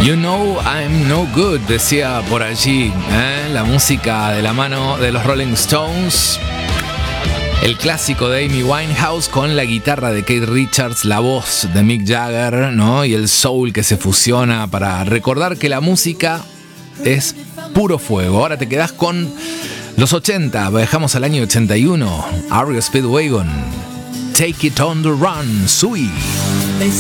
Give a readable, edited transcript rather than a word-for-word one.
You know I'm no good, decía por allí, la música de la mano de los Rolling Stones. El clásico de Amy Winehouse con la guitarra de Keith Richards, la voz de Mick Jagger, ¿no? Y el soul que se fusiona para recordar que la música es puro fuego. Ahora te quedás con los 80, viajamos al año 81. REO Speedwagon, Take It on the Run, Sui. They